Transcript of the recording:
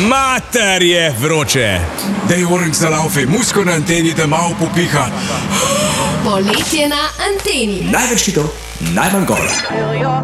Mater je vroče. Dej orang za laufe, musko na anteni, da malo popiha. Poletje na anteni. Največ hitov, najmanj gora.